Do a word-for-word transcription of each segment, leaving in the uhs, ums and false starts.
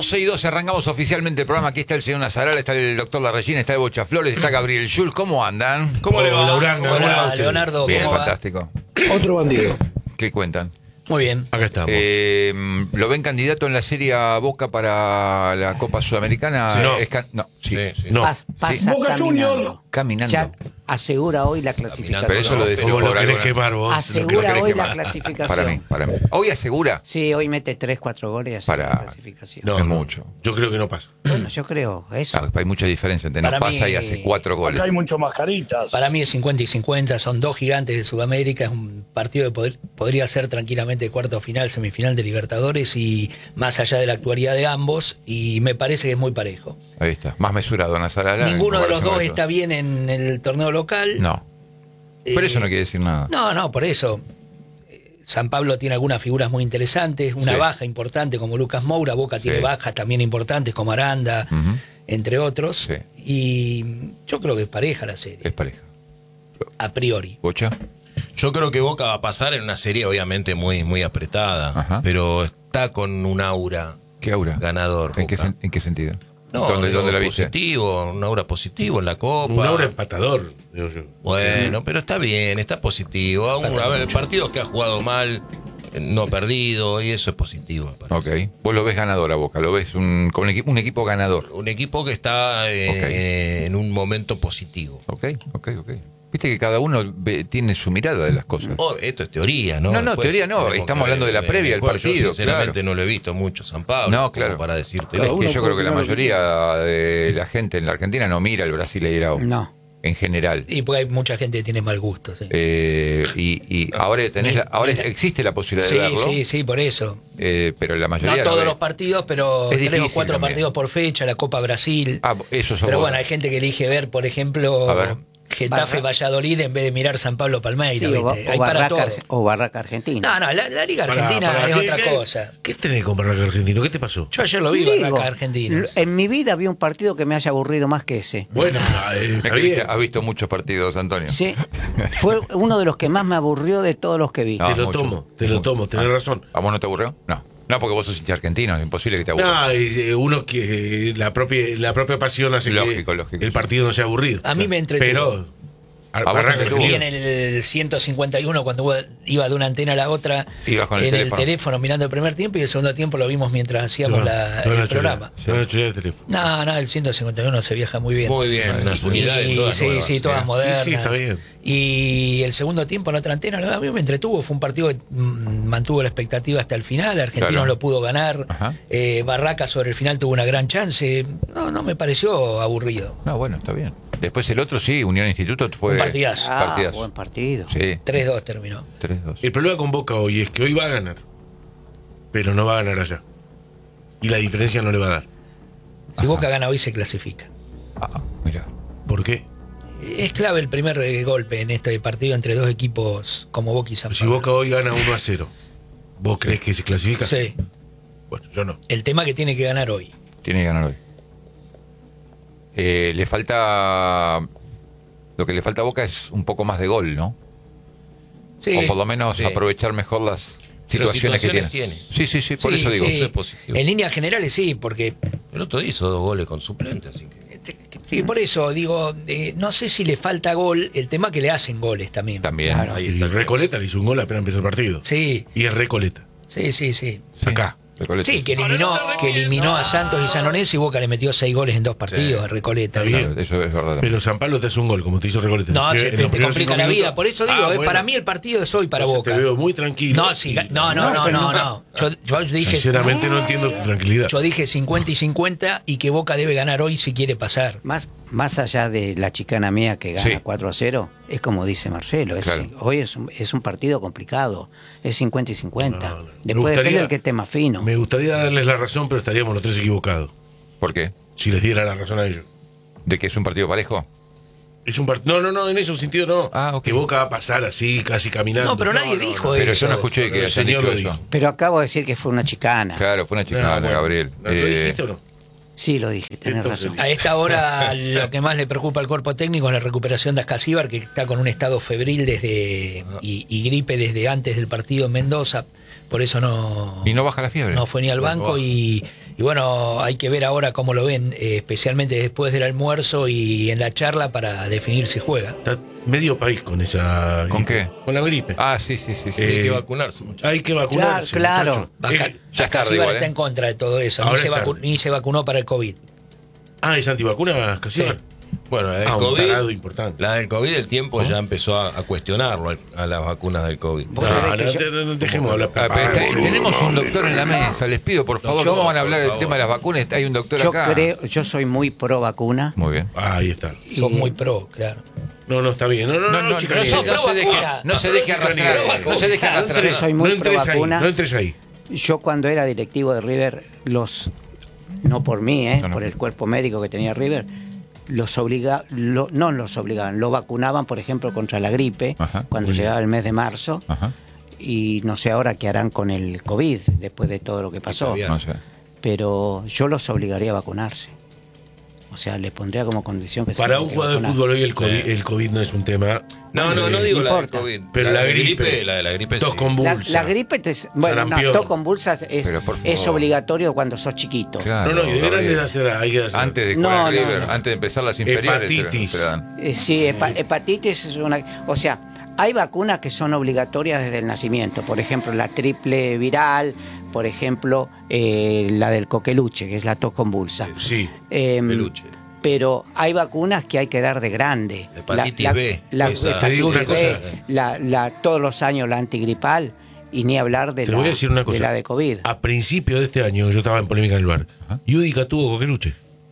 doce y doce arrancamos oficialmente el programa. Aquí está el señor Nazarala, está el doctor Larrellín, está el Bocha Flores, está Gabriel Schul. ¿Cómo andan? ¿Cómo le va? Laurán, Hola, Leonardo. Bien, ¿cómo va? fantástico. Otro bandido. ¿Qué cuentan? Muy bien. Acá estamos. Eh, ¿Lo ven candidato en la Serie A Boca para la Copa Sudamericana? Sí. No. Es can- no, sí. Sí, sí. No. Pas- pasa Boca caminando. Junior. Caminando. Ya asegura hoy la clasificación. Pero eso lo decís ¿Cómo lo por querés algo, ¿no? quemar vos? Asegura Lo querés hoy quemar. la clasificación. Para mí, para mí. Hoy asegura. Sí, hoy mete tres, cuatro goles y asegura Para- la clasificación. No, Es no. mucho. Yo creo que no pasa. Bueno, yo creo eso. Ah, hay mucha diferencia entre no Para pasa mí- y hace cuatro goles. Acá hay mucho mascaritas. Para mí es cincuenta y cincuenta, son dos gigantes de Sudamérica, es un partido que poder- podría ser tranquilamente cuarto final, semifinal de Libertadores y más allá de la actualidad de ambos, y me parece que es muy parejo. Ahí está. Más mesurado, Nazarala. Ninguno en de los comparación dos con está bien en el torneo local. No. Pero eso no quiere decir nada. No, no, por eso. Eh, San Pablo tiene algunas figuras muy interesantes, una Sí. baja importante como Lucas Moura, Boca tiene Sí. bajas también importantes como Aranda, Ujú. entre otros. Sí. Y yo creo que es pareja la serie, Es pareja. a priori. ¿Bocha? Yo creo que Boca va a pasar en una serie obviamente muy muy apretada, Ajá. pero está con un aura ¿Qué aura? ganador. ¿En qué, Boca. sen- ¿En qué sentido? No, ¿Dónde, digo, dónde la viste? positivo, un aura positivo en la Copa. Un aura empatador, digo yo. Bueno, pero está bien, está positivo. Aún, a ver, partidos que ha jugado mal, eh, no ha perdido, y eso es positivo, me parece. Ok. Vos lo ves ganador a Boca, lo ves un, con un, equipo, un equipo ganador. Un equipo que está eh, Ok. eh, en un momento positivo. Ok, ok, ok. Viste que cada uno ve- tiene su mirada de las cosas. Oh, esto es teoría, ¿no? No, no, Después teoría no, tenemos estamos que hablando de la ver, previa eh, del bueno, partido, Yo sinceramente claro. no lo he visto mucho San Pablo, No, como claro. para decirte. Es Cada que uno yo creo puede que la opinar lo que mayoría de la gente en la Argentina no mira el Brasileirao. No. En general. Y porque hay mucha gente que tiene mal gusto. Sí, Eh, y y ahora tenés la- ahora Mira. existe la posibilidad sí, de verlo, sí, sí, por eso. eh, pero la No mayoría todos ve. los partidos, pero Es tres o difícil cuatro también. partidos por fecha, la Copa Brasil. Ah, eso sos Pero vos. bueno, hay gente que elige ver, por ejemplo, A ver. Getafe Barra- Valladolid en vez de mirar San Pablo Palmeiras. Sí, o, ba- ¿viste? o Hay para Barraca, todo. Arge- o Barraca Argentina. No, no, la, la Liga Pará, Argentina pará, es ¿qué- otra qué- cosa. ¿Qué tenés con Barraca Argentino? ¿Qué te pasó? Yo ayer lo vi, Digo, Barraca Argentina. en mi vida vi un partido que me haya aburrido más que ese. Bueno, eh, está Es que viste, bien. has visto muchos partidos, Antonio. Sí, fue uno de los que más me aburrió de todos los que vi. No, Te lo mucho. tomo, te lo tomo, tenés Ah, razón. ¿A vos no te aburrió? No. No, porque vos sos hincha argentino, es imposible que te aburra. No, y, eh, uno que eh, la propia la propia pasión hace Lógico, que lógico. el partido no sea aburrido. A mí me entretuvo. Pero a- vos te Barraca entretuvo. Y Argentino. en el ciento cincuenta y uno, cuando iba de una antena a la otra, Ibas con el en teléfono. el teléfono mirando el primer tiempo, y el segundo tiempo lo vimos mientras hacíamos la- Se van a el chorear, programa. se van a chorear el teléfono. No, no, el ciento cincuenta y uno se viaja muy bien. Muy bien, unas Y- unidades todas sí, nuevas, sí, todas sí. modernas. Sí, sí, está bien. Y el segundo tiempo en otra antena, a mí me entretuvo. Fue un partido que mm, mantuvo la expectativa hasta el final. Argentinos Claro. lo pudo ganar. Ajá. Eh, Barraca sobre el final tuvo una gran chance. No, no me pareció aburrido. No, bueno, está bien. Después el otro sí, Unión Instituto fue... Un partidazo. Ah, partidazo. buen partido. Sí, tres dos terminó. tres dos. El problema con Boca hoy es que hoy va a ganar, pero no va a ganar allá. Y la diferencia no le va a dar. Si Boca gana hoy, se clasifica. Ah, mira. ¿Por qué? Es clave el primer eh, golpe en este partido entre dos equipos como Boca y San Si Pablo. Boca hoy gana uno a cero, ¿vos crees que se clasifica? Sí. Bueno, yo no. El tema que tiene que ganar hoy. Tiene que ganar hoy. Eh, le falta... Lo que le falta a Boca es un poco más de gol, ¿no? Sí. O por lo menos sí. aprovechar mejor las Pero situaciones, que tiene. situaciones Sí, sí, sí, por Sí, eso digo. sí. eso es positivo. En líneas generales sí, porque El otro día hizo dos goles con suplente, así que... sí, por eso digo, eh, no sé si le falta gol, el tema que le hacen goles también. También. Claro. Ahí Y está. Recoleta le hizo un gol apenas empezó el partido. Sí, Y es Recoleta. sí, sí, sí. Sí. Acá. Recoleta. Sí, que eliminó, que eliminó a Santos y San Lorenzo y Boca le metió seis goles en dos partidos Sí. a Recoleta. Está bien. Claro, eso es verdad. Pero San Pablo te hace un gol, como te hizo Recoleta. No, Que che, en te, los te primeros complica cinco la vida, minutos- por eso digo, Ah, eh, bueno. para mí el partido es hoy para Entonces Boca. Te veo muy tranquilo. No, sí, no, no, no, no, no. Yo, yo dije, Sinceramente no entiendo tu tranquilidad. yo dije cincuenta y cincuenta y que Boca debe ganar hoy si quiere pasar. Más, más allá de la chicana mía que gana Sí. cuatro a cero, es como dice Marcelo, es- Claro. hoy es un, es un partido complicado, es cincuenta y cincuenta. No, no. Me Después gustaría- depende del que esté más fino. Me gustaría darles la razón, pero estaríamos los tres equivocados. ¿Por qué? Si les diera la razón a ellos. ¿De que es un partido parejo? Es un part- No, no, no, en ese sentido no. Ah, ok. Que Boca va a pasar así, casi caminando. No, pero nadie no, dijo no. Pero eso. yo no escuché no, que el hayan señor dicho lo eso. dijo. Pero acabo de decir que fue una chicana. Claro, fue una chicana, Ah, bueno. Gabriel. ¿Lo Eh, dijiste o no? Sí, lo dije, tenés Entonces, razón. A esta hora lo que más le preocupa al cuerpo técnico es la recuperación de Ascasíbar, que está con un estado febril desde y, y gripe desde antes del partido en Mendoza. Por eso no, y no baja la fiebre. no fue ni al banco y Y bueno, hay que ver ahora cómo lo ven, eh, especialmente después del almuerzo y en la charla para definir si juega. Está medio país con esa ¿Con gripe. qué? Con la gripe. Ah, sí, sí, sí. sí. Eh, Hay que vacunarse, muchachos. Hay que vacunarse, Claro, muchacho. Vaca- Eh, ya es tarde Casíbar igual, está ¿eh? en contra de todo eso, ni Ahora se, es vacu- tarde. ni se vacunó para el COVID. ah, ¿es antivacuna, Casíbar? Sí. Bueno, la del Ah, un COVID, tarado importante. la del COVID, el tiempo ya empezó a, a cuestionarlo al- a las vacunas del COVID. Vos No, sabés no, que yo- no, no, dejemos hablar. Ah, pero está- Ah, tenemos un doctor en la mesa, les pido por favor, Yo, ¿cómo van a hablar por del favor. tema de las vacunas? Hay un doctor yo acá. creo, yo soy muy pro vacuna. Muy bien. Ahí está. Son Y- muy pro, claro. No, no, está bien. No, no, no, No, no, no, chicanee. se- no se deje, vacuna. no se deje arrastrar, no se deje No arrastrar. entres, Soy muy no entres pro ahí, vacuna. no entres ahí. Yo cuando era directivo de River, los no por mí, ¿eh? No, no. por el cuerpo médico que tenía River, los obliga, lo- no los obligaban, lo vacunaban, por ejemplo, contra la gripe, Ajá. cuando llegaba el mes de marzo, Ajá. y no sé ahora qué harán con el COVID, después de todo lo que pasó, Está bien. No sé. pero yo los obligaría a vacunarse. O sea, les pondría como condición que se Para tienen un que jugador de vacunar. fútbol hoy el COVID, Sí. el COVID no es un tema. No, no, no Eh, digo no la del importa. COVID. Pero la de gripe, la de la gripe tos sí. convulsa. La, la gripe, te, bueno, no, Sarampión. tos convulsa es, Pero, por es favor. obligatorio cuando sos chiquito. Claro, No, no, y deberán Gabriel. de hacer, hay que hacer. Antes de No, jugar no, River, no. antes de empezar las inferiores. te- Hepatitis. te dan. Eh, sí, hepa- hepatitis es una... O sea, hay vacunas que son obligatorias desde el nacimiento. Por ejemplo, la triple viral, por ejemplo, eh, la del coqueluche, que es la tos convulsa. Sí. Em, Peluche. pero hay vacunas que hay que dar de grande. Hepatitis B, esa- Te digo una hepatitis B, cosa. la, la- todos los años la antigripal, y ni hablar de, Te la, voy a decir una de cosa. la de COVID. A principio de este año, yo estaba en polémica en el bar. Yudica tuvo coqueluche.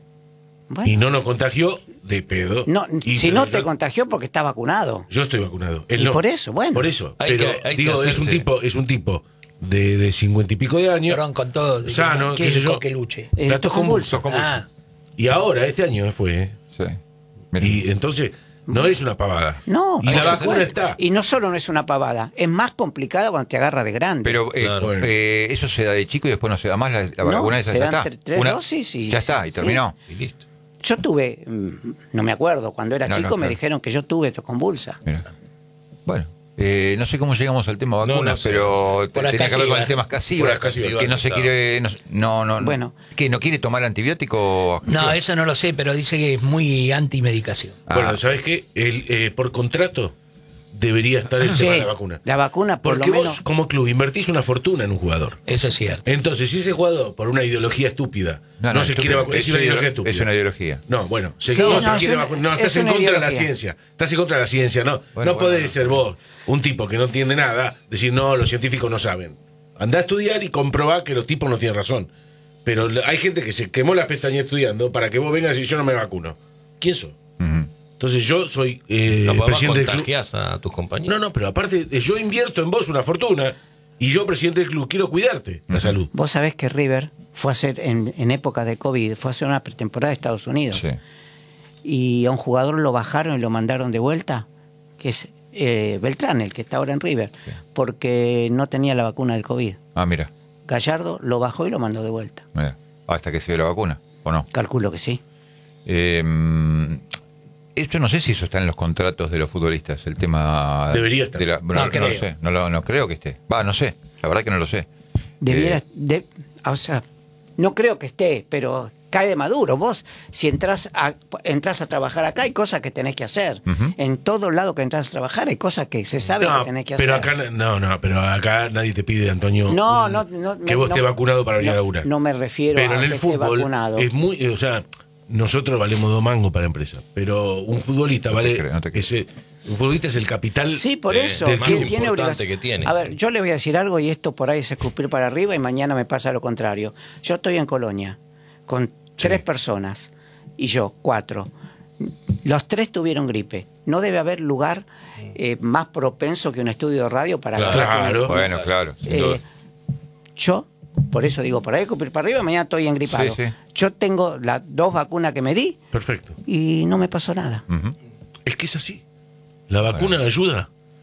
Bueno, Y no nos contagió de pedo. no, Y si pero no yo- te contagió porque está vacunado. Yo estoy vacunado. Él Y no. por eso, bueno. Por eso. Hay pero que- hay que digo, es un hacerse. tipo, es un tipo de de cincuenta y pico de años. Perdón, con todo. de- Sano, ¿Qué qué es sé el yo. coqueluche? El La tos convulsa. Sos convulso. Ah, Y ahora, este año fue. ¿eh? Sí. Mira. Y entonces, no es una pavada. No, Y la por vacuna supuesto. está. Y no solo no es una pavada, es más complicada cuando te agarra de grande. Pero eh, Claro. eh, eso se da de chico y después no se da más. La, la No, vacuna esa se ya dan está. tre- tres dosis y- ya está, y sí. terminó. Y listo. Yo tuve, mm, no me acuerdo, cuando era No, no, chico me claro. dijeron que yo tuve tos convulsa. Mira. Bueno, eh, no sé cómo llegamos al tema vacunas, No, no sé. pero Por tenía acá que ver sí, con el va. tema Por Casíbar, acá sí va, que no se claro. quiere. No, no, no, Bueno. ¿Que no quiere tomar antibiótico? no, eso no lo sé, pero dice que es muy antimedicación. Ah. Bueno, ¿sabes qué? El, eh, por contrato debería estar el Sí, tema de la vacuna. la vacuna por Porque lo vos, menos... como club, invertís una fortuna en un jugador. Eso es cierto. Entonces, si ese jugador, por una ideología estúpida, no, se estúpido. quiere vacunar, es, Es una ideo- ideología estúpida. es una ideología. No, bueno, se, Sí, no, no, se es quiere una- vacunar. No, es estás en una contra de la ideología. ciencia. Estás en contra de la ciencia, no. Bueno, no bueno, podés no. ser vos, un tipo que no entiende nada, decir, no, los científicos no saben. Andá a estudiar y comprobá que los tipos no tienen razón. Pero hay gente que se quemó las pestañas estudiando para que vos vengas y yo no me vacuno. ¿Quién sos? Ujú. Entonces yo soy eh, No, papá, presidente del club. contagiás a tus compañeros. No, no, pero aparte, eh, yo invierto en vos una fortuna y yo, presidente del club, quiero cuidarte la salud. Vos sabés que River fue a hacer, en, en época de COVID, fue a hacer una pretemporada de Estados Unidos. Sí. Y a un jugador lo bajaron y lo mandaron de vuelta, que es eh, Beltrán, el que está ahora en River, porque no tenía la vacuna del COVID. Ah, mira, Gallardo lo bajó y lo mandó de vuelta. mira. Hasta que se dio la vacuna, ¿o no? Calculo que sí. Eh, yo no sé si eso está en los contratos de los futbolistas, el tema... Debería estar. de la- bueno, No no, creo. lo sé, no, lo- no creo que esté. Va, no sé, la verdad que no lo sé. Debiera, Eh, de- o sea, no creo que esté, pero cae de maduro. Vos, si entras a, entras a trabajar acá, hay cosas que tenés que hacer. Ujú. En todo lado que entras a trabajar, hay cosas que se sabe No, que tenés que pero hacer. acá no, no, pero acá nadie te pide, Antonio, No, un- no, no, que me- vos no- estés vacunado para venir no, a laburar. no me refiero pero a en el que esté fútbol vacunado. es muy, o sea, nosotros valemos dos mangos para la empresa, pero un futbolista No te vale creo, no te creo. ese, un futbolista es el capital. Sí, por eh, eso. del que club. tiene importante obligación. que tiene. A ver, yo le voy a decir algo y esto por ahí es escupir para arriba y mañana me pasa lo contrario. Yo estoy en Colonia con tres personas y yo, cuatro. Los tres tuvieron gripe. No debe haber lugar eh, más propenso que un estudio de radio para Claro. agarrar una- Claro. Bueno, claro, sin Eh, duda. yo, por eso digo, por ahí escupir para arriba, mañana estoy engripado. Sí, sí. Yo tengo las dos vacunas que me di Perfecto. y no me pasó nada. Ujú. Es que es así. La vacuna ayuda.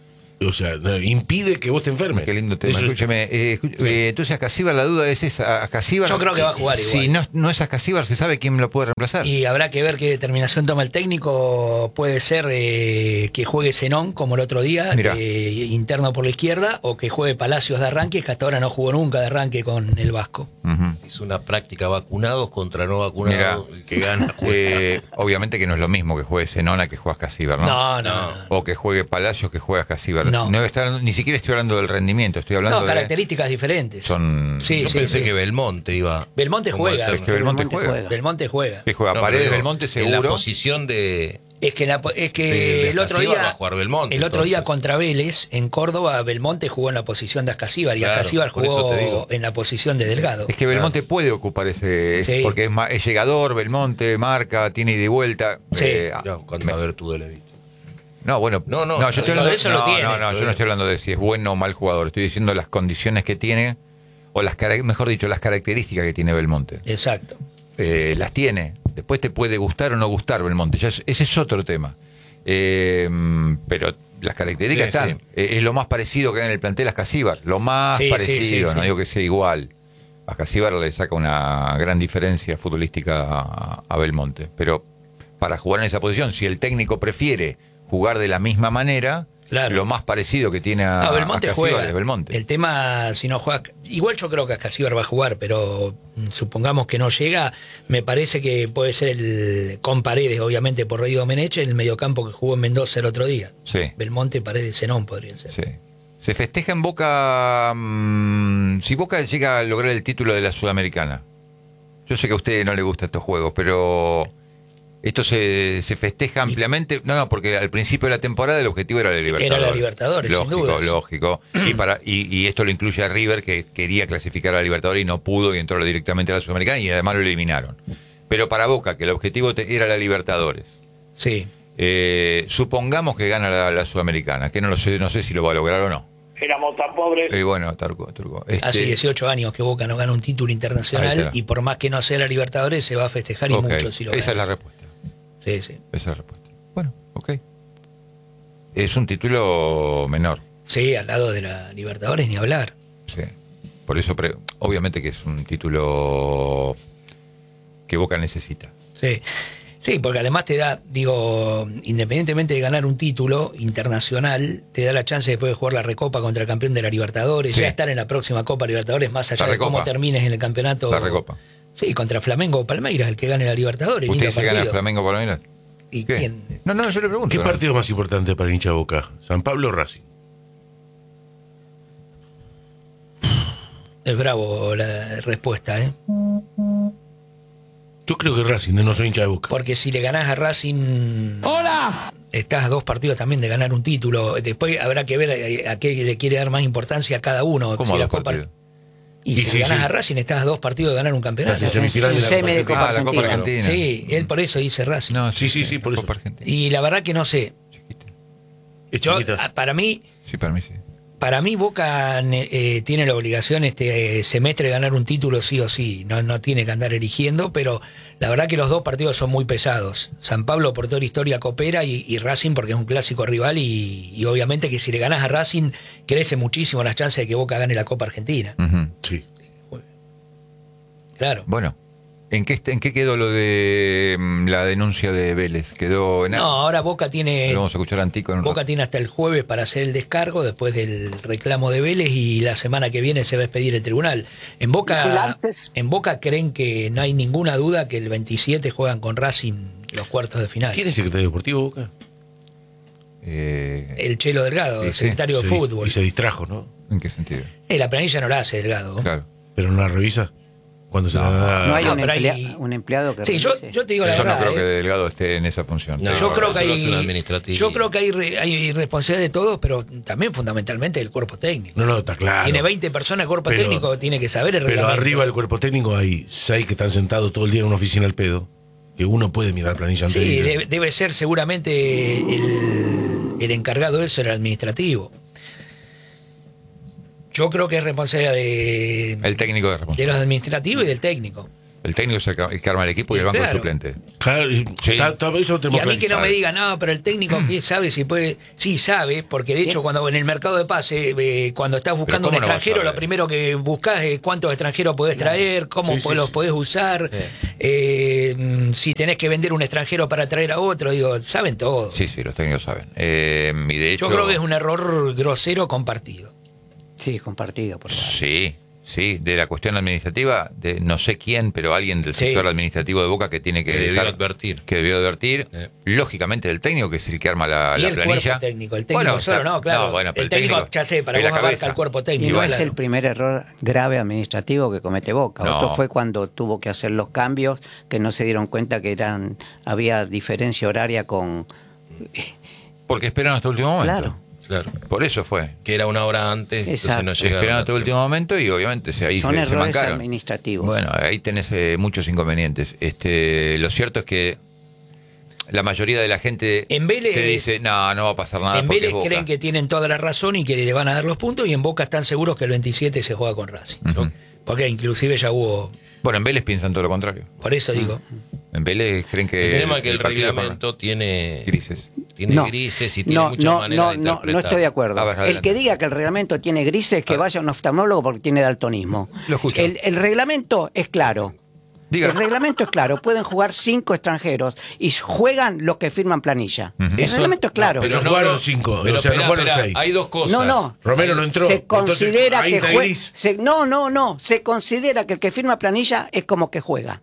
O sea, no, impide que vos te enfermes. Qué lindo tema. Eso es- Escúcheme, eh, escu- eh, entonces Ascasíbar, la duda es esa. Ascasíbar, Yo creo que va a jugar Si igual. no, no es Ascasíbar, ¿se sabe quién lo puede reemplazar? Y habrá que ver qué determinación toma el técnico. Puede ser eh, que juegue Zenón como el otro día, Mirá. eh, interno por la izquierda, o que juegue Palacios de arranque, que hasta ahora no jugó nunca de arranque con el Vasco. Ujú. Es una práctica vacunados contra no vacunados. Mirá. El que gana juega. Eh, obviamente que no es lo mismo que juegue Zenona que juegue Ascasíbar, ¿no? No, no, no. O que juegue Palacios que juegue Ascasíbar. No. No está- ni siquiera estoy hablando del rendimiento, estoy hablando No, de... características diferentes. Son... Sí, Yo sí, pensé sí. que Belmonte iba. Belmonte como juega. alterno. Es que Belmonte Belmonte juega. juega. Belmonte juega. Que juega No, Paredes, pero digo, Belmonte En la seguro. posición de. Es que, la po- es que De- de el otro Ascasíbar día, va a jugar Belmonte, el otro día entonces. contra Vélez en Córdoba, Belmonte jugó en la posición de Ascasíbar y Claro, Ascasíbar por eso jugó te digo. en la posición de Delgado. Es que Belmonte puede ocupar ese... es- Sí. Porque es, ma- es llegador, Belmonte, marca, tiene ida y vuelta. Sí. Eh, Mirá, cuánta virtud le he visto. No, bueno, No, no, yo estoy todo hablando, eso lo no, tiene. no, no, yo no estoy hablando de si es bueno o mal jugador, estoy diciendo las condiciones que tiene, o las cara- mejor dicho, las características que tiene Belmonte. Exacto. Eh, las tiene, después te puede gustar o no gustar Belmonte, ya es- ese es otro tema. Eh, pero las características Sí, están, sí. Eh, es lo más parecido que hay en el plantel a Ascasíbar, lo más Sí, sí, parecido, sí, no sí. digo que sea igual. A Ascasíbar le saca una gran diferencia futbolística a, a Belmonte, pero para jugar en esa posición, si el técnico prefiere jugar de la misma manera, Claro. lo más parecido que tiene a, Ah, Belmonte a Ascasíbar juega. es Belmonte. El tema, si no juega. Igual yo creo que Ascasíbar va a jugar, pero mm, supongamos que no llega. Me parece que puede ser el. Con Paredes, obviamente, por Rey Domenech, el mediocampo que jugó en Mendoza el otro día. Sí. Belmonte, Paredes, Zenón podrían ser. Sí. Se festeja en Boca. mm, si Boca llega a lograr el título de la Sudamericana. Yo sé que a usted no le gustan estos juegos, pero esto se, se festeja ampliamente. No, no, porque al principio de la temporada el objetivo era la Libertadores. Era la Libertadores, sin lógico, dudas. lógico. Y para y, y esto lo incluye a River, que quería clasificar a la Libertadores y no pudo y entró directamente a la Sudamericana y además lo eliminaron. Pero para Boca, que el objetivo te- era la Libertadores. Sí. Eh, supongamos que gana la, la Sudamericana, que no lo sé, no sé si lo va a lograr o no. Éramos tan pobres. Y bueno, Turco, Turco. Este, Hace dieciocho años que Boca no gana un título Ahí internacional está. y por más que no sea la Libertadores se va a festejar y ok, mucho si lo esa es gana. la respuesta. Sí, sí. Esa es la respuesta. Bueno, ok. Es un título menor. Sí, al lado de la Libertadores ni hablar. Sí. Por eso, pre- obviamente que es un título que Boca necesita. Sí. Sí, porque además te da, digo, independientemente de ganar un título internacional, te da la chance después de jugar la Recopa contra el campeón de la Libertadores, Sí. ya estar en la próxima Copa Libertadores, más allá La de cómo Recopa. termines en el campeonato. La Recopa. Sí, contra Flamengo o Palmeiras, el que gane la Libertadores. ¿Usted lindo se gana partido. Flamengo Palmeiras? ¿Y ¿Qué? quién? No, no, yo le pregunto. ¿Qué ¿no? partido es más importante para el hincha de Boca? ¿San Pablo o Racing? Es bravo la respuesta, ¿eh? Yo creo que Racing, no soy hincha de Boca. Porque si le ganás a Racing. ¡Hola! Estás a dos partidos también de ganar un título. Después habrá que ver a, a qué le quiere dar más importancia a cada uno. ¿Cómo Si la dos Copa- partidos? Y, Y si sí, ganás sí. a Racing, estás a dos partidos de ganar un campeonato. Casi semifinal de Un la semi de Copa Copa Ah, la Copa Argentina. Argentina. Sí, él por eso dice Racing. No, Sí, sí, sí, por eso. Copa Argentina. Y la verdad que no sé. Chiquita. Es Yo, chiquita. a- para mí, Sí, para mí sí. para mí Boca eh, tiene la obligación este eh, semestre de ganar un título sí o sí. No, no tiene que andar eligiendo, pero la verdad que los dos partidos son muy pesados. San Pablo por toda la historia coopera y, y Racing porque es un clásico rival y, y obviamente que si le ganás a Racing crece muchísimo las chances de que Boca gane la Copa Argentina. Ujú. Sí. Claro. Bueno, ¿en qué, ¿en qué quedó lo de mm, la denuncia de Vélez? ¿Quedó en No, ahora Boca tiene... Lo vamos a escuchar a Antico en un Boca rato. tiene hasta el jueves para hacer el descargo después del reclamo de Vélez y la semana que viene se va a expedir el tribunal. En Boca, Vigilantes. en Boca creen que no hay ninguna duda que el veintisiete juegan con Racing los cuartos de final. ¿Quién es secretario deportivo de Boca? Eh, El Chelo Delgado, Sí, el sí. secretario Se de di- fútbol. Y se distrajo, ¿no? ¿En qué sentido? Eh, la planilla no la hace Delgado. Claro. Pero no la revisa. Cuando se la da. No hay No, un, pero emplea- hay- un empleado que Sí, yo, revise. yo te digo la Yo no verdad. creo eh. que Delgado esté en esa función. No, yo creo que eso lo hace un hay, administrativo. yo creo que hay, re- hay responsabilidad de todos, pero también fundamentalmente del cuerpo técnico. No, no, está claro. Tiene veinte personas, el cuerpo Pero- técnico tiene que saber el Pero reglamento. arriba del cuerpo técnico hay seis que están sentados todo el día en una oficina al pedo. Que uno puede mirar planilla antes de Sí, ir. debe, debe ser seguramente el, el encargado de eso, el administrativo. Yo creo que es responsabilidad de, El técnico de de responsable. los administrativos y del técnico. El técnico es el que el que arma el equipo y el Sí, banco de claro. suplentes. Claro, y Sí. está- está- eso lo Y tenemos a mí que no sabe. me diga, no, pero el técnico ¿qué sabe si puede. Sí, sabe, porque de hecho, cuando en el mercado de pase, eh, cuando estás buscando un ¿cómo no vas a extranjero, saber? lo primero que buscas es cuántos extranjeros podés traer, cómo Sí, sí, los sí. podés usar, Sí. eh, mm, si tenés que vender un extranjero para traer a otro. Digo, saben todo. Sí, sí, los técnicos saben. Eh, y de hecho, Yo creo que es un error grosero compartido. Sí, compartido. Por favor. Sí, sí, de la cuestión administrativa, de no sé quién, pero alguien del Sí. sector administrativo de Boca que tiene que, Que debió estar- advertir. que debió advertir, Eh. lógicamente del técnico, que es el que arma la, Y la el planilla. cuerpo técnico, el técnico Bueno, solo, está- no, claro. bueno, pero el técnico, ya sé, para es la vos abarca cabeza. el cuerpo Y técnico. no es claro. el primer error grave administrativo que comete Boca. No. Otro fue cuando tuvo que hacer los cambios, que no se dieron cuenta que eran había diferencia horaria con... Porque esperan hasta el último momento. Claro. Claro. Por eso fue. Que era una hora antes, entonces Exacto. no llegaron. Esperaron hasta el último momento y obviamente se, ahí Son se, se errores mancaron. administrativos. Bueno, ahí tenés eh, muchos inconvenientes. Este, lo cierto es que la mayoría de la gente En Vélez- te dice, no, no va a pasar nada. En porque Vélez es Boca". creen que tienen toda la razón y que le van a dar los puntos, y en Boca están seguros que el veintisiete se juega con Racing. Ujú. Porque inclusive ya hubo, Bueno, en Vélez piensan todo lo contrario. por eso digo, En Vélez creen que El tema es que el partido es reglamento tiene grises. tiene No. grises y tiene no, muchas no, maneras no, de no, interpretar. no estoy de acuerdo. A ver, el adelante. que diga que el reglamento tiene grises, que vaya a un oftalmólogo porque tiene daltonismo. Lo escucho. El, el reglamento es claro. Diga. El reglamento es claro. Pueden jugar cinco extranjeros y juegan los que firman planilla. Ujú. El Eso- reglamento es claro. pero no jugaron cinco, pero o sea, no espera, jugaron espera, seis. Hay dos cosas. No, no. Romero no entró. Se Entonces, considera ahí que está juega. gris. No, no, no. Se considera que el que firma planilla es como que juega.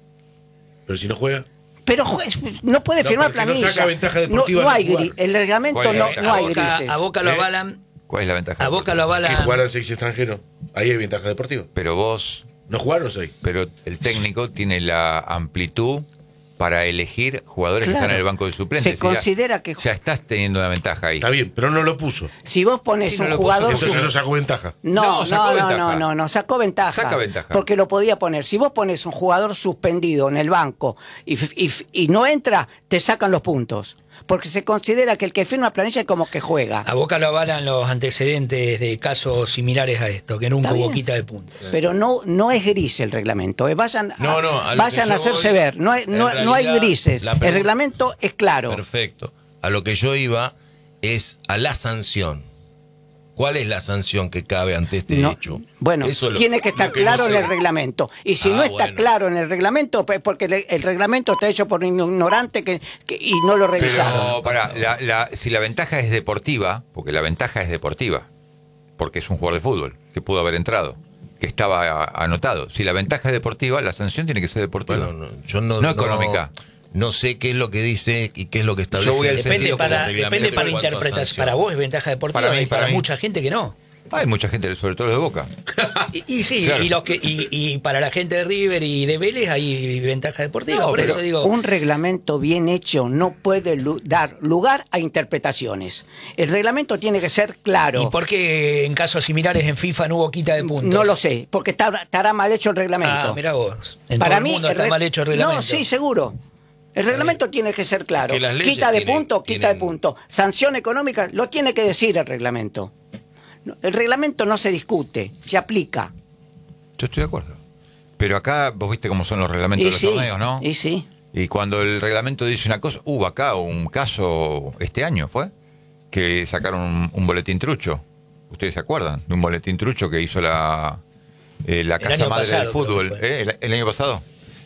Pero si no juega. Pero jue- no puede No, firmar porque no planilla. saca ventaja deportiva no, no al hay jugar. gris. El reglamento ¿Cuál es no, la ventaja? no a hay Boca, grises. a Boca lo ¿Eh? avalan, ¿Cuál es la ventaja? a Boca lo Que avalan. jugaron seis extranjeros. Ahí hay ventaja deportiva. Pero vos, No jugaron seis. pero el técnico tiene la amplitud para elegir jugadores que Claro. están en el banco de suplentes. Se Y ya- considera que- ya estás teniendo una ventaja ahí. Está bien, pero no lo puso. Si vos pones Sí, no un lo puso, jugador. Entonces sub- no sacó ventaja. No, No, no, sacó no, ventaja. no, no, no, sacó ventaja. Saca ventaja. Porque lo podía poner. Si vos pones un jugador suspendido en el banco y, y- y no entra, te sacan los puntos. Porque se considera que el que firma planilla es como que juega. A Boca lo avalan los antecedentes de casos similares a esto, que nunca Está hubo bien. quita de puntos. Pero no, no es gris el reglamento. eh. Vayan, a, No, no, a lo vayan que a yo hacerse voy, ver. No hay, en no, no hay realidad, grises. la El pregunta- reglamento es claro. Perfecto. A lo que yo iba es a la sanción. ¿Cuál es la sanción que cabe ante este No, hecho? bueno, Eso es lo- tiene que estar lo no claro en sé. el reglamento. Y si Ah, no está bueno. claro en el reglamento, pues porque el, el reglamento está hecho por un ignorante que, que- y no lo revisaron. Pero, pará, la- la- si la ventaja es deportiva, porque la ventaja es deportiva, porque es un jugador de fútbol que pudo haber entrado, que estaba a- anotado. Si la ventaja es deportiva, la sanción tiene que ser deportiva. Bueno, no, yo no, No económica. No sé qué es lo que dice y qué es lo que establece. Yo voy al Depende sentido para, como reglamento depende para en cuanto a interpretación. sanción. Para vos es ventaja deportiva Para mí, y para, para mí. mucha gente que no. Hay mucha gente, sobre todo los de Boca. Y, y sí, Claro. y, los que, y, y para la gente de River y de Vélez hay ventaja deportiva. No, por pero eso digo. Un reglamento bien hecho no puede lu- dar lugar a interpretaciones. El reglamento tiene que ser claro. ¿Y por qué en casos similares en FIFA no hubo quita de puntos? No lo sé, porque está- estará mal hecho el reglamento. Ah, mira vos. En Para todo mí el mundo el está re- mal hecho el reglamento. No, sí, seguro. El reglamento tiene que ser claro. Es que las leyes Quita de tienen- punto, quita de tienen- punto. Sanción económica, lo tiene que decir el reglamento. No, el reglamento no se discute, se aplica. Yo estoy de acuerdo. Pero acá, vos viste cómo son los reglamentos Y de los sí, torneos, ¿no? y sí. Y cuando el reglamento dice una cosa, hubo acá un caso este año, ¿fue? Que sacaron un, un boletín trucho. ¿Ustedes se acuerdan? De un boletín trucho que hizo la, eh, la El Casa año Madre pasado, del creo Fútbol. que fue. ¿eh? ¿El, el año pasado?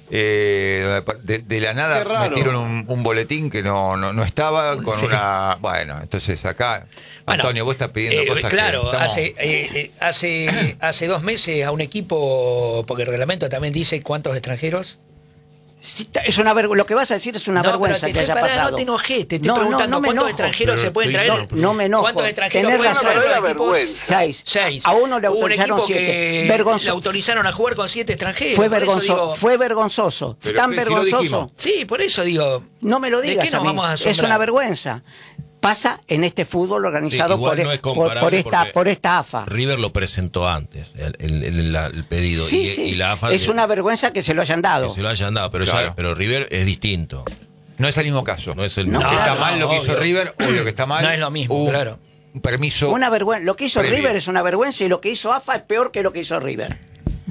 Eh, de, de la nada metieron un, un boletín que no, no, no estaba con Sí. una... Bueno, entonces acá, Bueno, Antonio, vos estás pidiendo eh, cosas claro, que... estamos- hace, eh, eh, hace, hace dos meses a un equipo, porque el reglamento también dice cuántos extranjeros. Sí, ta- es una vergü- lo que vas a decir es una No, vergüenza pero te- que haya pará, pasado. no te enojes, te estoy No, no, preguntando no me cuántos enojo. extranjeros Pero se pueden estoy traer. diciendo- No me enojo. ¿Cuántos extranjeros Tenés pueden razón. traer No, los la equipos? vergüenza. Seis. Seis. A uno le Hubo un autorizaron equipo siete. que Vergonzo- le autorizaron a jugar con siete extranjeros. Fue, por eso vergonzo- digo- fue vergonzoso. Pero Tan que si lo vergonzoso. dijimos. Sí, por eso digo. No me lo ¿De digas qué nos a mí. vamos a Es asombrar? una vergüenza. Pasa en este fútbol organizado Sí, igual por, no es por- comparable por esta, porque por esta A F A. River lo presentó antes, el, el- el- la- el pedido. Sí, y, sí. y la A F A es una vergüenza que se lo hayan que dado. se lo hayan dado, pero, ya- Claro. pero River es distinto. No es el mismo caso. No es el No, mismo. está claro, mal lo que hizo obvio. River, obvio que está mal. No es lo mismo, Hubo claro. Un permiso. Una vergüenza. Lo que hizo Previo. River es una vergüenza y lo que hizo A F A es peor que lo que hizo River. Bueno,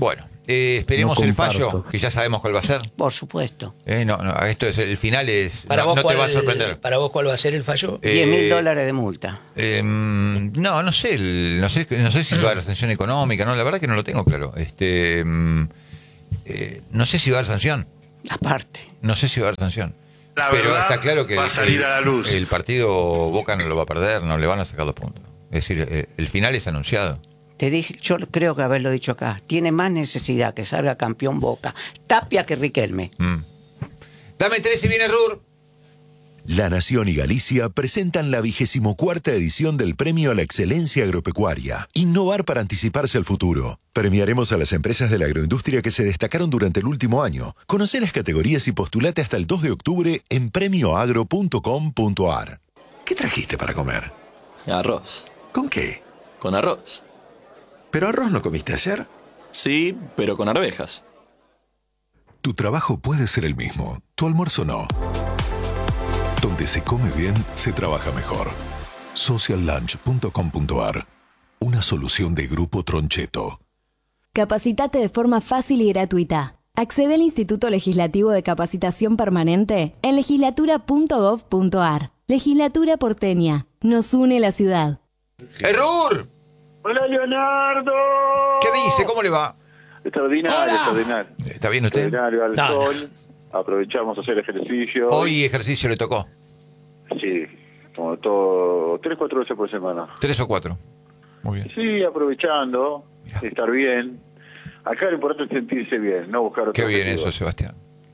Eh, esperemos No el comparto. fallo, que ya sabemos cuál va a ser. Por supuesto. Eh, no, no, esto es el final es Para no, vos no te cuál, va a sorprender. Para vos, ¿cuál va a ser el fallo? Eh, diez mil dólares de multa. Eh, no, no sé, el- no sé, no sé si va a haber sanción económica, no, la verdad que no lo tengo claro. Este, mm, eh, no sé si va a haber sanción, Aparte. no sé si va a haber sanción. La Pero verdad está claro que va a salir el, a la luz. el partido Boca no lo va a perder, no le van a sacar dos puntos. Es decir, eh, el final es anunciado. Te dije, yo creo que haberlo dicho acá. Tiene más necesidad que salga campeón Boca. Tapia que Riquelme. Mm. Dame tres y viene Rur. La Nación y Galicia presentan la vigésimo cuarta edición del Premio a la Excelencia Agropecuaria. Innovar para anticiparse al futuro. Premiaremos a las empresas de la agroindustria que se destacaron durante el último año. Conoce las categorías y postulate hasta el dos de octubre en premio agro punto com punto a r. ¿Qué trajiste para comer? Arroz. ¿Con qué? Con arroz. ¿Pero arroz no comiste ayer? Sí, pero con arvejas. Tu trabajo puede ser el mismo, tu almuerzo no. Donde se come bien, se trabaja mejor. social lunch punto com punto a r. Una solución de Grupo Troncheto. Capacitate de forma fácil y gratuita. Accede al Instituto Legislativo de Capacitación Permanente en legislatura punto gov punto a r. Legislatura porteña. Nos une la ciudad. ¡Eh, Rur! Hola, Leonardo. ¿Qué dice? ¿Cómo le va? Extraordinario, Hola. extraordinario. ¿Está bien usted? Extraordinario al No, no. sol. Aprovechamos a hacer ejercicio. Hoy ejercicio le tocó. Sí, como todo, tres, cuatro veces por semana. ¿Tres o cuatro? Muy bien. Sí, aprovechando, estar bien. Acá lo importante es sentirse bien, no buscar otro Qué bien objetivo. eso, Sebastián.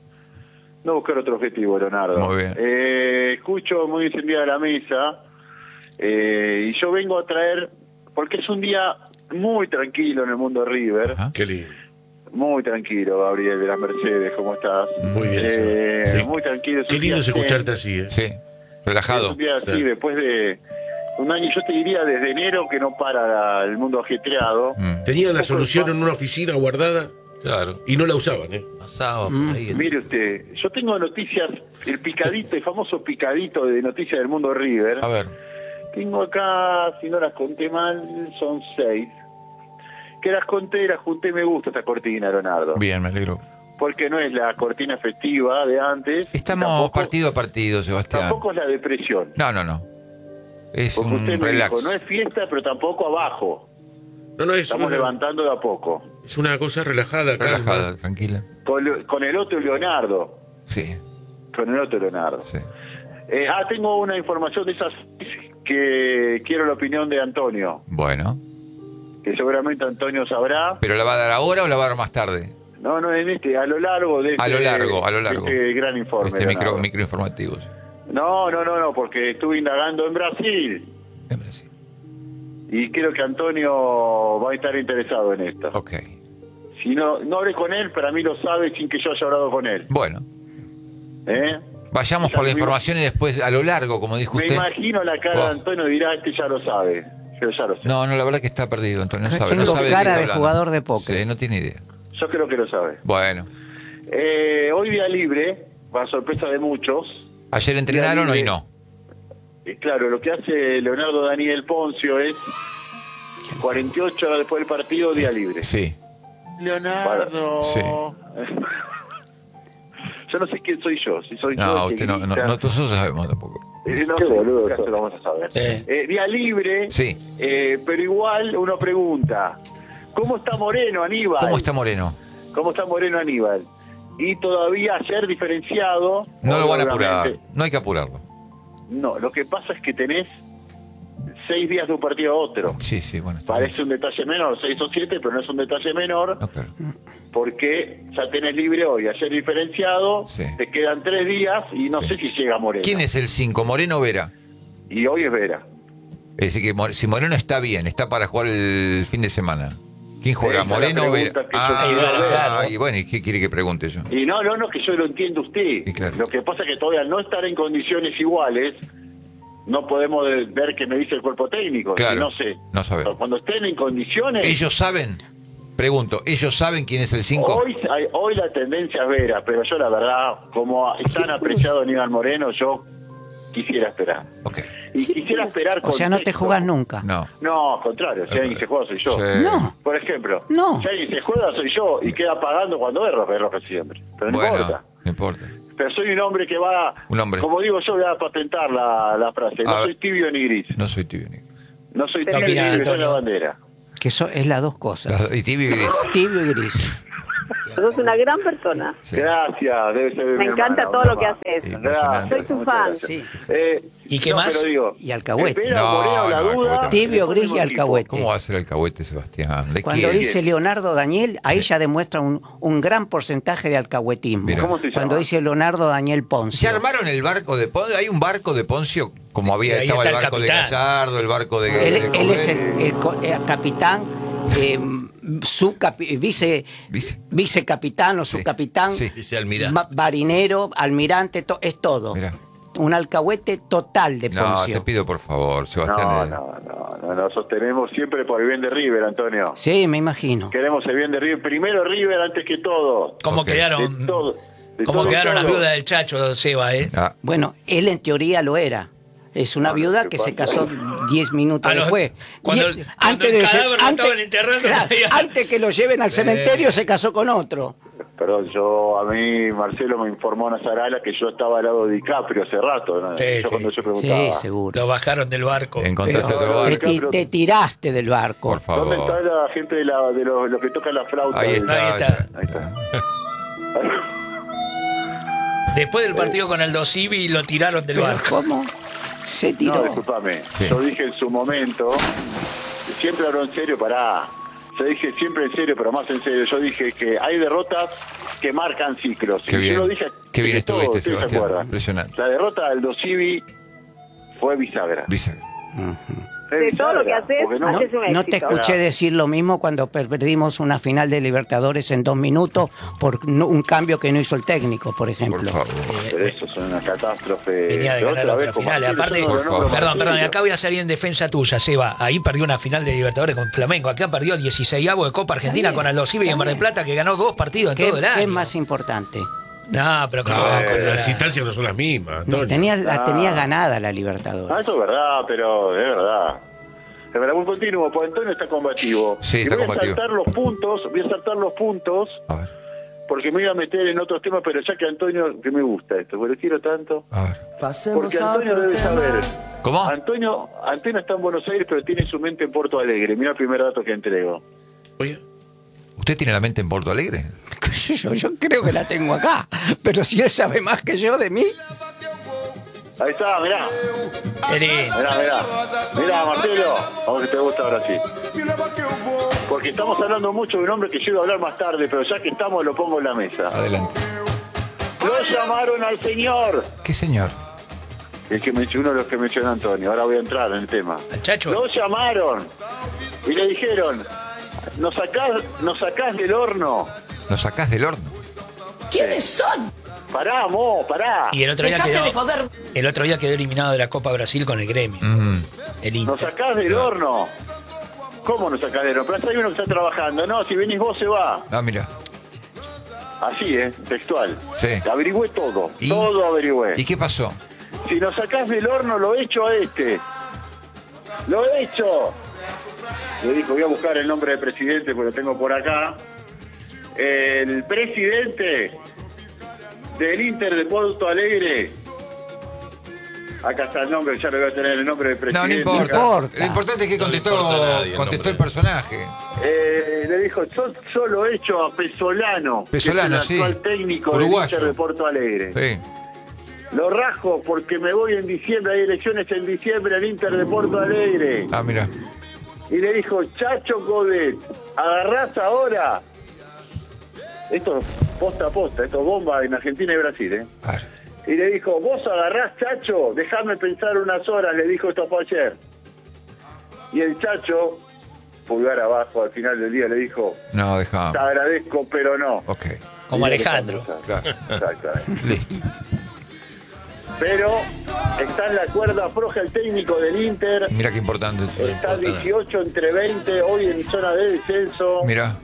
No buscar otro objetivo, Leonardo. Muy bien. Eh, escucho muy encendida la mesa eh, y yo vengo a traer, porque es un día muy tranquilo en el mundo River. Ajá. Qué lindo. Muy tranquilo, Gabriel de las Mercedes, ¿cómo estás? Muy bien, Eh, sí. Muy tranquilo. es Qué un lindo día es escucharte zen, así, ¿eh? Sí, es relajado. un día así, Sí. después de un año, yo te diría desde enero que no para el mundo ajetreado. Mm. Tenían la Un poco solución de- en una oficina guardada Claro. y no la usaban, ¿eh? Pasaba por ahí. el- Mire usted, yo tengo noticias, el picadito, el famoso picadito de noticias del mundo River. A ver. Tengo acá, si no las conté mal, son seis. Que las conté, las junté, me gusta esta cortina, Leonardo. Bien, me alegro. Porque no es la cortina festiva de antes. Estamos tampoco- partido a partido, Sebastián. Tampoco es la depresión. No, no, no. Es Porque un usted me relax. dijo, no es fiesta, pero tampoco abajo. No, no, es Estamos una, levantando de a poco. es una cosa relajada, calma. Relajada, tranquila. Con, con el otro Leonardo. Sí, Con el otro Leonardo. sí. Eh, ah, tengo una información de esas que quiero la opinión de Antonio. Bueno. Que seguramente Antonio sabrá. ¿Pero la va a dar ahora o la va a dar más tarde? No, no, en este, a lo largo de este, A lo largo, a lo largo. de este gran informe. Este micro, Leonardo. microinformativo. sí. No, no, no, no, porque estuve indagando en Brasil En Brasil. y creo que Antonio va a estar interesado en esto. Ok. Si no, no hablé con él, para mí lo sabe sin que yo haya hablado con él. Bueno, ¿Eh? vayamos Ya por la tuvimos- información y después a lo largo, como dijo Me usted. imagino la cara Oh. de Antonio, dirá, este ya lo sabe. Pero ya lo sé. No, no, la verdad que está perdido, Antonio. No sabe, no Tengo sabe qué cara está de hablando. jugador de póker. Sí, no tiene idea. Yo creo que lo sabe. Bueno. Eh, hoy día libre, para sorpresa de muchos. ¿Ayer entrenaron Día hoy libre. no? Eh, claro, lo que hace Leonardo Daniel Poncio es cuarenta y ocho horas después del partido, día libre. Sí. Leonardo. Sí. Yo no sé quién soy yo, si soy yo. No, el que usted no, no, grita. no, nosotros sabemos tampoco. Eh, no sé, nunca se lo vamos a saber. Sí. Eh, día libre, Sí. eh, pero igual uno pregunta, ¿cómo está Moreno, Aníbal? ¿Cómo está Moreno? ¿Cómo está Moreno, Aníbal? Y todavía ayer diferenciado. No lo van a apurar. obviamente. No hay que apurarlo. No, lo que pasa es que tenés seis días de un partido a otro. Sí, sí, bueno. está bien. Parece un detalle menor, seis o siete, pero no es un detalle menor, No, claro. porque ya tenés libre hoy, ayer diferenciado, Sí. te quedan tres días y no Sí. sé si llega Moreno. ¿Quién es el cinco? ¿Moreno o Vera? Y hoy es Vera. Es decir, que More- si Moreno está bien, está para jugar el fin de semana. ¿Quién juega? Esa es la ¿Moreno o Vera? pregunta que yo Ah, quiero ver. y bueno, ¿y qué quiere que pregunte yo? Y no, no, no, que yo lo entiendo usted. Y claro. Lo que pasa es que todavía al no estar en condiciones iguales, no podemos de- ver qué me dice el cuerpo técnico. Claro, Y no sé. no sabemos. Cuando estén en condiciones... ¿Ellos saben? Pregunto, ¿ellos saben quién es el cinco? Hoy, hay- hoy la tendencia es Vera, pero yo la verdad, como es tan apreciado Aníbal Moreno, yo quisiera esperar. Ok. Y quisiera esperar O sea, no te contexto. jugás nunca. No. No, al contrario, si alguien se juega soy yo. Sí. No. Por ejemplo, No. si alguien se juega soy yo y queda pagando cuando es roja, es roja siempre. Pero no Bueno, importa. no importa. Pero soy un hombre que va, Un hombre. como digo yo, voy a patentar la, la frase. A No ver. soy tibio ni gris. No soy tibio ni. No soy ¿Qué tibio ni opina, gris, soy la Antonio? bandera. Que eso es las dos cosas. Las- Y tibio y gris. Tibio y gris. Sos una gran persona. Sí. Gracias, debe ser de Me mi encanta hermana, todo una lo que más. haces. Impresionante. Soy tu muchas fan. gracias. Sí. Eh, ¿Y qué no, más? Pero digo, Y alcahuete. espera, No, Moreno, la no, duda, alcahuete. Tibio, gris y equipo. alcahuete. ¿Cómo va a ser alcahuete, Sebastián? ¿De Cuando quién? dice Leonardo Daniel, ahí ya demuestra un, un gran porcentaje de alcahuetismo. Mira. ¿Cómo se llama? Cuando dice Leonardo Daniel ¿Se Poncio. armaron el barco de Poncio? ¿Hay un barco de Poncio? Como había, Ahí estaba está el el barco de capitán. Gallardo, el barco de... Él, de él es el, Corbel. el co- el capitán, eh, subcapi- vice, Vice. vicecapitán o Sí, subcapitán, sí. Dice almirante. ma- marinero, almirante, to- es todo. Mirá. Un alcahuete total de No, Poncio. te pido por favor, Sebastián. No, eh, no, no, no, nos sostenemos siempre por el bien de River, Antonio. Sí, me imagino. Queremos el bien de River. Primero River antes que todo. ¿Cómo Ok. De quedaron? todo. De ¿Cómo todo, quedaron las todo. viudas del Chacho, Seba, eh? Ah, Bueno, él en teoría lo era. Es una No, viuda ¿qué que pasa? se casó diez minutos A los- después. cuando- Die- cuando el cadáver lo estaban enterrando, claro, todavía- antes que lo lleven al cementerio se casó con otro. Perdón, yo, a mí, Marcelo me informó Nazarala que yo estaba al lado de DiCaprio hace rato, ¿no? Sí, yo sí. cuando yo Sí, preguntaba. seguro. Lo bajaron del barco. encontraste Pero otro te, barco. ti- te tiraste del barco. Por ¿Dónde está favor. la gente de, la, de los, los que tocan la flauta? Ahí del- está. Ahí está. Ahí está. Después del partido con Aldo Civi lo tiraron del Pero barco. ¿cómo? Se tiró. No, discúlpame. Sí. Yo dije en su momento, siempre hablo en serio, pará. Yo dije siempre en serio, pero más en serio. Yo dije que hay derrotas que marcan ciclos. Qué Y bien. yo lo dije, Qué bien dije todo, estuviste, ¿ustedes se Sebastián. acuerdan? Impresionante. La derrota del Dosivi fue bisagra. Dice. Fue De todo lo que bisagra, haces, porque no- haces un No te éxito. escuché decir lo mismo cuando per- perdimos una final de Libertadores en dos minutos por no- un cambio que no hizo el técnico, por ejemplo. Por favor. Pero eso es una catástrofe. Venía de Pero ganar otra otra vez, como final. así, Aparte, yo no lo Por nombro favor. más perdón, perdón, y serio. acá voy a salir en defensa tuya, Seba. Ahí perdió una final de Libertadores con Flamengo. Acá perdió dieciséis de Copa Argentina con Aldo Civi y en Mar del Plata, que ganó dos partidos en ¿Qué, todo el año. qué es más importante? No, pero con, No, con con la- las instancias no son las mismas, Antonio. Tenías, la Ah. tenías ganada la Ah, Libertadores. eso es verdad, pero es verdad. Es verdad, muy continuo, porque Antonio está combativo. Sí, y está voy combativo. a saltar los puntos, voy a saltar los puntos, A ver, porque me iba a meter en otros temas, pero ya que Antonio, que me gusta esto, porque lo quiero tanto. a ver. Porque Antonio debe saber. ¿Cómo? Antonio, Antonio está en Buenos Aires, pero tiene su mente en Porto Alegre. Mira el primer dato que entrego. Oye, ¿Usted tiene la mente en Porto Alegre? Yo, yo creo que la tengo acá, pero si él sabe más que yo de mí. Ahí está, mirá. Qué lindo. Mirá, mirá. Mirá, Marcelo. Vamos que te gusta ahora sí. Porque estamos hablando mucho de un hombre que yo iba a hablar más tarde, pero ya que estamos lo pongo en la mesa. Adelante. Lo llamaron al señor. ¿Qué señor? El que me, uno de los que mencionó Antonio. Ahora voy a entrar en el tema. Al Chacho. Lo llamaron y le dijeron, ¿nos sacás, nos sacás del horno? ¿Nos sacás del horno? ¿Quiénes son? Pará, mo, pará. Y el otro día quedó, el otro día quedó eliminado de la Copa Brasil con el gremio. Mm. El ¿Nos Inter. sacás del horno? ¿Cómo nos sacás del horno? Pero hay uno que está trabajando. No, si venís vos se va. Ah, mira. Así, ¿eh? Textual. Sí. Averigüé todo. ¿Y? Todo averigüé. ¿Y qué pasó? Si nos sacás del horno, lo echo a este. ¡Lo echo! Le dijo, voy a buscar el nombre del presidente, porque lo tengo por acá. El presidente del Inter de Porto Alegre. Acá está el nombre, ya le voy a tener el nombre del No, presidente. no importa. acá. importa. Lo importante es que No le contestó, importa a nadie el contestó nombre. el personaje. Eh, le dijo, yo solo hecho a Pesolano, Pesolano, que es el actual sí. técnico Uruguayo. del Inter de Porto Alegre. Sí. Lo rajo porque me voy en diciembre, hay elecciones en diciembre al Inter de Porto Alegre. Ah, mira. Y le dijo, Chacho Godet, agarrás ahora. Esto es posta a posta, esto es bomba en Argentina y Brasil, ¿eh? A ver. Y le dijo, vos agarrás, Chacho, déjame pensar unas horas, le dijo, esto fue ayer. Y el Chacho, pulgar abajo, al final del día le dijo, No, te dejamos. agradezco, pero no. Ok. Como Y le Alejandro. dejó pensar. Claro. Exactamente. Listo. Pero está en la cuerda floja el técnico del Inter. Mira qué importante. Está dieciocho entre veinte, hoy en zona de descenso. Mira.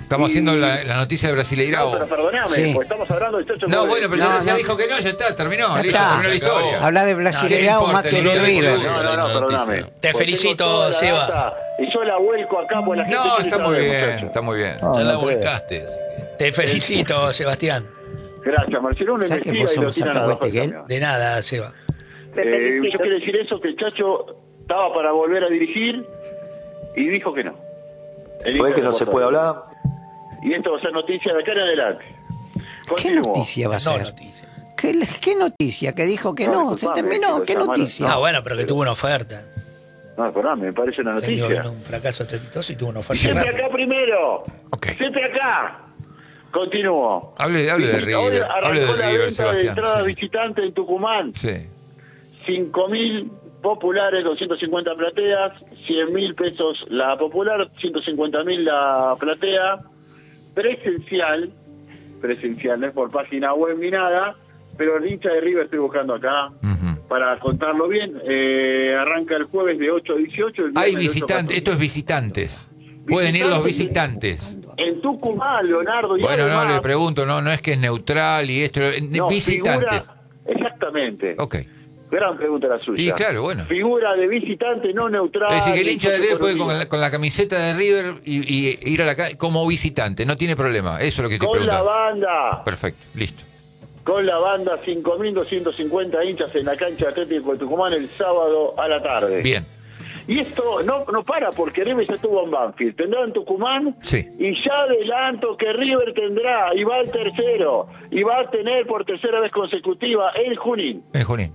Estamos Y- haciendo la, la noticia de Brasileirao. No, pero perdóname, Sí. porque estamos hablando de Chacho No, Coudet. bueno, pero No, ya, ya no. dijo que no, ya está, terminó, Ya listo, está. terminó la Se acabó. historia. Habla de ¿Qué Brasileirao importa? más que El de nivel River. de No, no, no, perdóname. Te Porque felicito, tengo toda la Seba. data Y yo la vuelco acá por la gente. No, quiere está muy saber, bien, muchacho. está muy bien. Ya la no volcaste. así que- Te felicito, Sebastián. Gracias, Marcelo. Uno ¿Sabes que investiga vos y lo somos tiran a la alcahuete, fuerza. De nada, Seba. Te Eh, felicito. yo quiero decir eso, que el Chacho estaba para volver a dirigir y dijo que no. El ¿Fue hijo que del no se Botafogo. puede hablar? Y esto va a ser noticia de acá en adelante. ¿Qué Continúo. noticia va a No ser? noticia. ¿Qué, ¿Qué noticia? Que dijo que No, no, se disculpame, terminó. que ¿Qué lo llamaron. noticia? Ah, bueno, pero que tuvo una oferta. No, perdóname, me parece una Técnico noticia. vino un fracaso estrepitoso y tuvo una oferta Siempre rápida. acá primero. Ok. Siempre acá. Continúo. Hable, hable de Hoy River, arrancó hable de la River, venta de Sebastián. entradas Sí. visitantes en Tucumán. Sí. cinco mil populares, doscientas cincuenta plateas, cien mil pesos la popular, ciento cincuenta mil la platea. Presencial, presencial, no es por página web ni nada, pero el hincha de River estoy buscando acá Ujú. para contarlo bien. Eh, arranca el jueves de ocho a dieciocho. El Hay viernes de ocho a visitantes, esto es visitantes. Pueden ir los visitantes. En Tucumán, Leonardo. Y Bueno, no, además- le pregunto, no, no es que es neutral y esto, No, visitantes. figura- exactamente. Ok. Gran pregunta la suya. Y claro, bueno. Figura de visitante no neutral. Es decir, que el hincha de River puede con con la, con la camiseta de River y, y ir a la calle como visitante, no tiene problema. Eso es lo que te Con la pregunto. banda. Perfecto, listo. Con la banda, cinco mil doscientos cincuenta hinchas en la cancha de Atlético de Tucumán el sábado a la tarde. Bien. Y esto no, no para porque River ya estuvo en Banfield. Tendrá en Tucumán. Sí. Y ya adelanto que River tendrá, y va al tercero, y va a tener por tercera vez consecutiva en Junín. En Junín.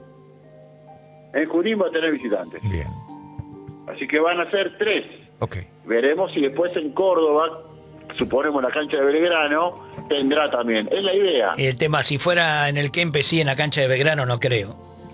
En Junín va a tener visitantes. Bien. Así que van a ser tres. Ok. Veremos si después en Córdoba, suponemos la cancha de Belgrano, tendrá también. Es la idea. El tema, si fuera en el Kempes, sí, en la cancha de Belgrano, no creo.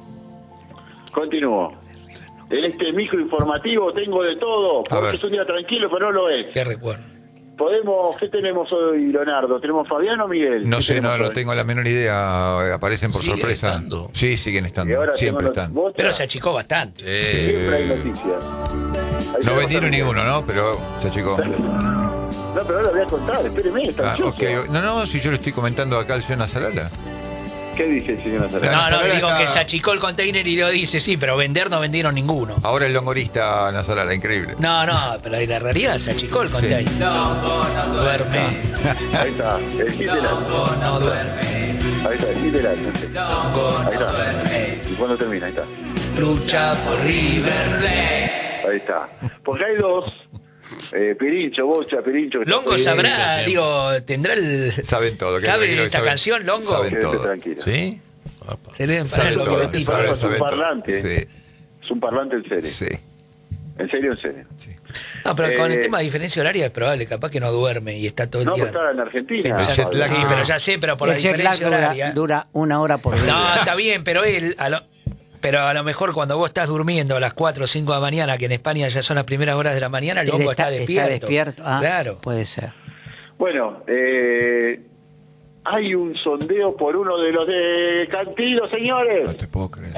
Continúo. En este micro informativo tengo de todo, A ver. porque es un día tranquilo, pero no lo es. Qué recuerdo. Podemos, ¿qué tenemos hoy, Leonardo? ¿Tenemos Fabián o Miguel? No ¿Qué sé, tenemos no, no hoy? tengo la menor idea. Aparecen por Siguen sorpresa. estando. Sí, siguen Y estando. ahora Siempre tengo los- están. vos- Pero se achicó bastante. Sí. Siempre hay noticias. Ahí No tenemos vendieron también. ninguno, ¿no? Pero se achicó. No, pero no lo voy a contar, espéreme, está Ah, ansioso. ok. No, no, si yo le estoy comentando acá al señor Nazarala. ¿Qué dice el señor Nazareno? No, no, Nazarala digo está- que se achicó el container y lo dice, sí, pero vender no vendieron ninguno. Ahora el longorista Nazarala, increíble. No, no, pero en la realidad se achicó el container. Duerme, Ahí está, el hit del año. no duerme. Ahí está, el hit del año. Ahí está. ¿Y cuándo termina? Ahí está. Lucha por River. Ahí está. Porque hay dos. Eh, Pirincho, Bocha, Pirincho. que Longo está sabrá, siempre. digo, tendrá el. Saben todo. que- ¿Sabe que- esta saben- canción, Longo? Saben Quédese todo. tranquilo. ¿Sí? Apa. Se le den para Saben el todo. bigotitos. saben- Es un saben todo. parlante. Sí, Es un parlante en serio. sí. En serio, en serio. No, pero con el Eh, tema de diferencia horaria es probable, capaz que no duerme y está todo el No, día. pero estaba en Argentina. Pero El ya- jet lag. sí, pero ya sé, pero por la El jet lag diferencia dura, horaria. dura una hora por día. No, está bien, pero él, a lo, pero a lo mejor cuando vos estás durmiendo a las cuatro o cinco de la mañana, que en España ya son las primeras horas de la mañana, el Él hongo está, despierto. despierto. Ah, Claro. puede ser. Bueno, eh, hay un sondeo por uno de los de Cantilo, señores. No te puedo creer.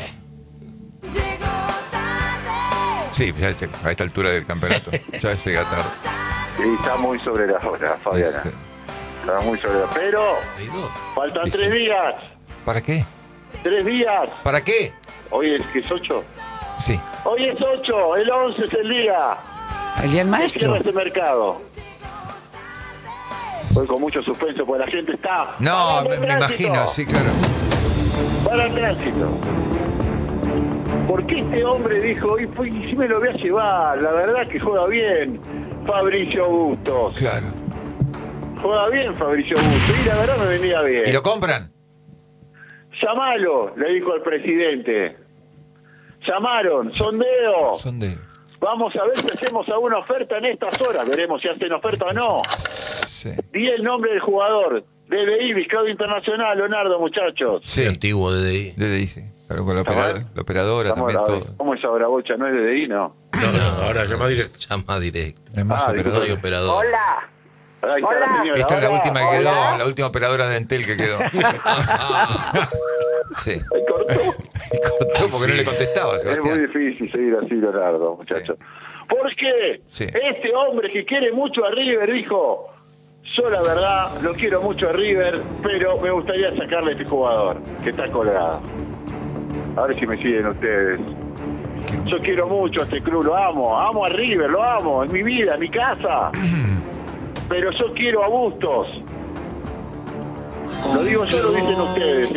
Sí, ya este- a esta altura del campeonato. Ya llega tarde. Y está muy sobre la hora, Fabiana. Sí. Está muy sobre la hora. Pero Hay dos. faltan Sí, tres sí. días. ¿Para qué? Tres días. ¿Para qué? Hoy es que es ocho. Sí. Hoy es ocho. El once es el día. El día del que maestro. cierra este mercado. Voy con mucho suspenso porque la gente está. No, parando me, el me tránsito. imagino, sí, claro. Para el tránsito. Porque este hombre dijo, y pues, sí me lo voy a llevar, la verdad que juega bien Fabricio Bustos. Claro. Juega bien Fabricio Bustos, y la verdad me venía bien. ¿Y lo compran? Llamalo, le dijo al presidente. Llamaron, sondeo. Son de... Vamos a ver si hacemos alguna oferta en estas horas. Veremos si hacen oferta o no. Sí. Di el nombre del jugador. D D I, Vizcado Internacional, Leonardo, muchachos. Sí. Antiguo de ahí. De dice. Claro, con la, ¿Está opera- mal? la operadora Estamos también, a ver, todo. ¿Cómo es ahora, Bocha? ¿No es D D I, no? No, no, ahora llama directo. Llama directo. No es más Ah, No hay operadora. operador. Hola. Ahí está la señora. Esta es la Hola, última que quedó, hola. la última operadora de Entel que quedó. Sí. Ahí cortó. Cortó porque no le contestaba, Es muy Sebastián. difícil seguir así, Leonardo, muchachos. ¿Por qué? Sí. Este hombre que quiere mucho a River dijo, Yo la verdad lo quiero mucho a River, pero me gustaría sacarle a este jugador que está colgado. A ver si me siguen ustedes. Yo quiero mucho a este club, lo amo, amo a River, lo amo, en mi vida, en mi casa. Pero yo quiero a Bustos. Lo digo yo, lo dicen ustedes,